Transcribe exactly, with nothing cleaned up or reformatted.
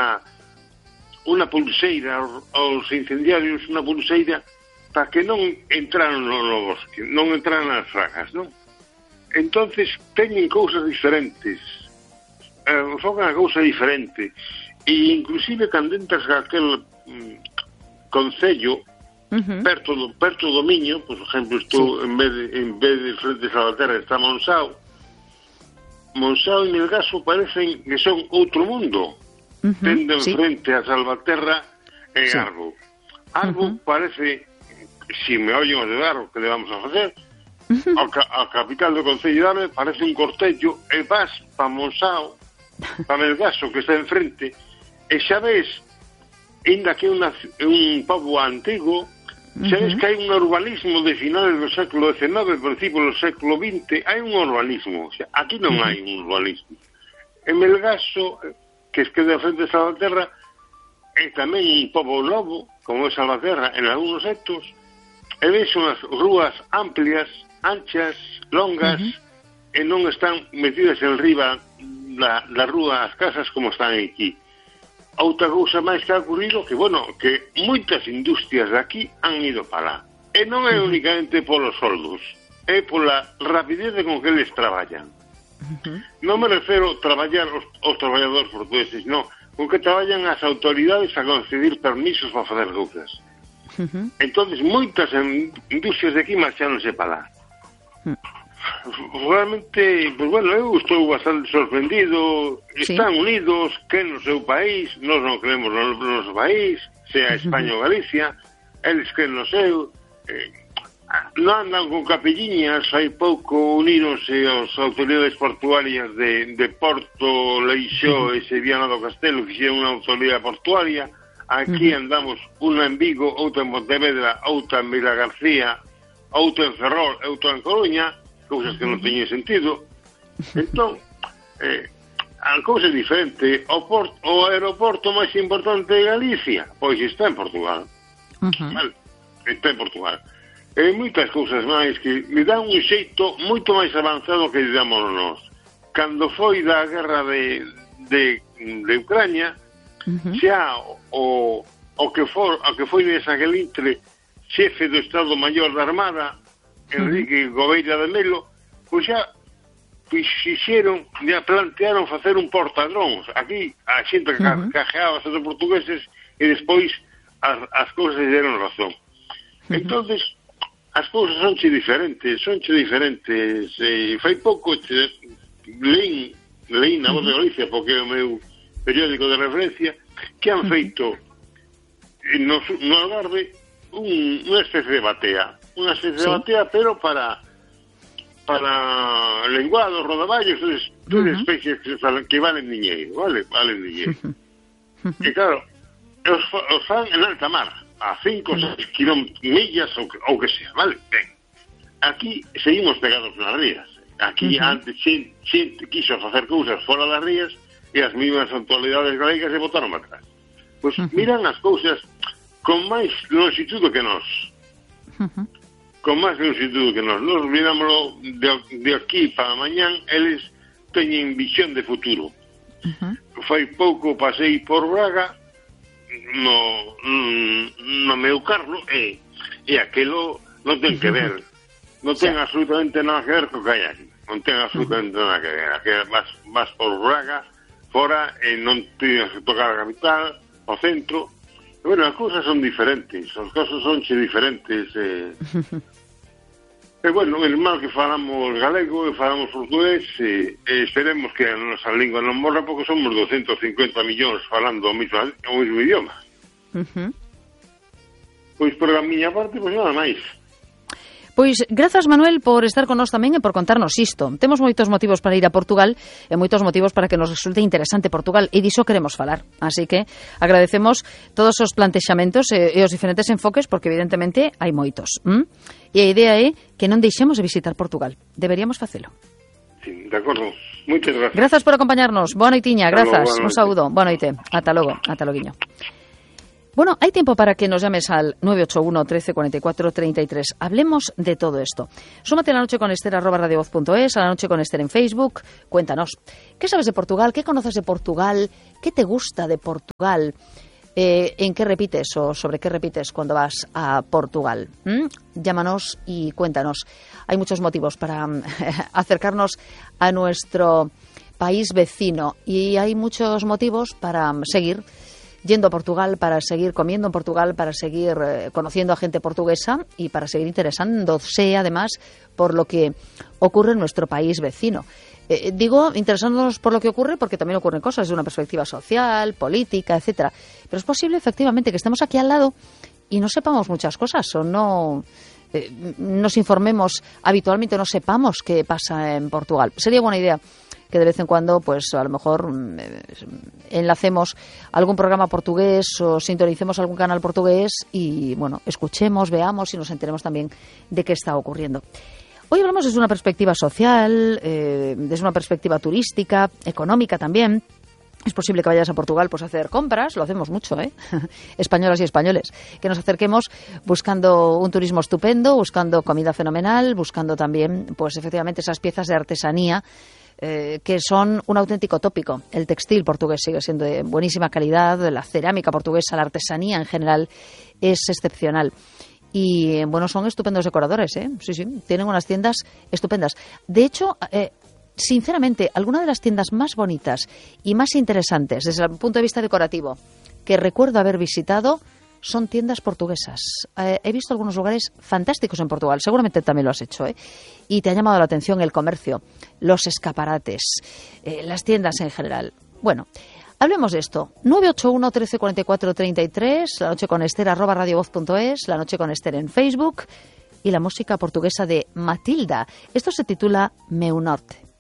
unha unha pulseira aos incendiarios, unha pulseira para que non entraran no, no bosque, non entraran nas fragas, non? Entonces teñen cousas diferentes, eh, son unha cousa diferente, e inclusive cando entras a aquel mm, concello, uh-huh. perto do perto do Miño, por exemplo, estou sí. en vez de en vez de frente a Salvaterra está Monsao. Monsao e Melgaso parecen que son outro mundo. Uh-huh, tendo sí. frente a Salvaterra e sí. Arbo. Arbo uh-huh. parece, si me oyen os de Arbo, que le vamos a facer, uh-huh. a, a capital do Concello de Arbo parece un cortello, e vas pa Monsao, pa Melgaso, que está enfrente, e xa ves, ainda que é un pobo antigo, xa ves uh-huh. que hai un urbanismo de finales do século dezenove, principios do século vinte, hai un urbanismo, o sea, aquí non uh-huh. hai un urbanismo. En Melgaso, que es que de frente a Salvaterra, é tamén un pobo novo, como é Salvaterra, en algúns sectos, e ves unhas rúas amplias, anchas, longas, uh-huh. e non están metidas en riba da, da rúa as casas como están aquí. Outra cousa máis que ha ocurrido, que, bueno, que moitas industrias de aquí han ido para lá. E non é únicamente polos soldos, é pola rapidez con que eles traballan. Uh-huh. Non me refero a traballar os, os traballadores portugueses, non, con que traballan as autoridades a conceder permisos para fazer cousas. Uh-huh. Entonces moitas industrias de aquí marcháronse para lá. Uh-huh. Realmente, pues bueno, eu estou bastante sorprendido. ¿Sí? Están unidos, que no seu país, nós non creemos no, no noso país, sea España uh-huh. ou Galicia, eles que no seu, eh, non andan con capelliñas, hai pouco unironse as autoridades portuarias de, de Porto, Leixó uh-huh. e Seviana do Castelo, fixeron unha autoridade portuaria. Aquí uh-huh. andamos unha en Vigo, outra en Pontevedra, outra en Vila García, outra en Ferrol, outra en Coruña, cousas que non teñen sentido. Entón, eh, a cousa é diferente. O, port, o aeroporto máis importante de Galicia, pois está en Portugal. Uh-huh. Vale? Está en Portugal. E moitas cousas máis que me dan un xeito moito máis avanzado que digamos nós. Cando foi da guerra de, de, de Ucrania, uh-huh. xa o, o que for, o que foi de Sagelintre, xefe do Estado Maior da Armada, Enrique uh-huh. Gobeira de Melo, pois xa fixeron, já plantearon facer un portadróns. Aquí a xente uh-huh. cajeaba os portugueses e despois as, as cousas deron razón. Uh-huh. Entonces, as cousas sonche diferentes, sonche diferentes. E fai pouco che, leín, leín na Voz de Galicia, porque é o meu periódico de referencia, que han feito no, no Algarve un, unha especie de batea. Unha especie sí. de batea, pero para para lenguados, rodaballos, todas uh-huh. especies que, que valen diñeiro, vale? Valen diñeiro. Uh-huh. E claro, os, os fan en alta mar, a cinco ou seis kilómetros, millas ou, ou que sea, vale? Ben, aquí seguimos pegados nas rías. Aquí uh-huh. antes xente, xente quiso facer cousas fora das rías e as mismas autoridades galegas se botaron para atrás. Pois uh-huh. miran as cousas con máis longitude que nós. Uh-huh. Con máis longitude que nós. Nos mirámoslo de, de aquí para mañán, eles teñen visión de futuro. Uh-huh. Fai pouco pasei por Braga no, no meu carro e, e aquilo non ten que ver. Non ten sí. absolutamente nada que ver co que hai aquí. Non ten absolutamente uh-huh. nada que ver. Aquí vas, vas por Braga, fora, e non tens que tocar a capital, o centro. E, bueno, as cousas son diferentes. As cousas son che diferentes. E, e bueno, é mal que falamos galego e falamos portugués e, e esperemos que a nosa lingua non morra, porque somos doscientos cincuenta millóns falando o mesmo, o mesmo idioma. Uh-huh. Pois por a miña parte, pois nada máis. Pois grazas, Manuel, por estar con nós tamén e por contarnos isto. Temos moitos motivos para ir a Portugal e moitos motivos para que nos resulte interesante Portugal, e diso queremos falar. Así que agradecemos todos os plantexamentos e, e os diferentes enfoques, porque evidentemente hai moitos. ¿Mm? E a idea é que non deixemos de visitar Portugal. Deberíamos facelo. Sí, de acordo. Moitas grazas. Grazas por acompañarnos. Boa noitiña, grazas. Un saúdo. Boa noite. Ata logo. Ata loguiño. Bueno, hay tiempo para que nos llames al nueve ocho uno, trece, cuarenta y cuatro, treinta y tres. Hablemos de todo esto. Súmate a La Noche con Ester, arroba radiovoz punto es, a La Noche con Ester en Facebook. Cuéntanos, ¿qué sabes de Portugal? ¿Qué conoces de Portugal? ¿Qué te gusta de Portugal? Eh, ¿En qué repites o sobre qué repites cuando vas a Portugal? ¿Mm? Llámanos y cuéntanos. Hay muchos motivos para acercarnos a nuestro país vecino y hay muchos motivos para seguir yendo a Portugal, para seguir comiendo en Portugal, para seguir eh, conociendo a gente portuguesa y para seguir interesándose, además, por lo que ocurre en nuestro país vecino. Eh, digo, interesándonos por lo que ocurre porque también ocurren cosas desde una perspectiva social, política, etcétera. Pero es posible, efectivamente, que estemos aquí al lado y no sepamos muchas cosas o no eh, nos informemos habitualmente, no sepamos qué pasa en Portugal. Sería buena idea que de vez en cuando, pues a lo mejor eh, enlacemos algún programa portugués o sintonicemos algún canal portugués y, bueno, escuchemos, veamos y nos enteremos también de qué está ocurriendo. Hoy hablamos desde una perspectiva social, eh, desde una perspectiva turística, económica también. Es posible que vayas a Portugal pues a hacer compras, lo hacemos mucho, ¿eh? Españolas y españoles, que nos acerquemos buscando un turismo estupendo, buscando comida fenomenal, buscando también, pues efectivamente, esas piezas de artesanía Eh, que son un auténtico tópico. El textil portugués sigue siendo de buenísima calidad, la cerámica portuguesa, la artesanía en general es excepcional. Y bueno, son estupendos decoradores, ¿eh? Sí, sí, tienen unas tiendas estupendas. De hecho, eh, sinceramente, alguna de las tiendas más bonitas y más interesantes desde el punto de vista decorativo que recuerdo haber visitado son tiendas portuguesas. Eh, he visto algunos lugares fantásticos en Portugal, seguramente también lo has hecho, ¿eh? Y te ha llamado la atención el comercio, los escaparates, eh, las tiendas en general. Bueno, hablemos de esto. nueve ocho uno, trece, cuarenta y cuatro, treinta y tres, La Noche con Ester, arroba radiovoz punto es, La Noche con Ester en Facebook y la música portuguesa de Matilda. Esto se titula Meu Norte.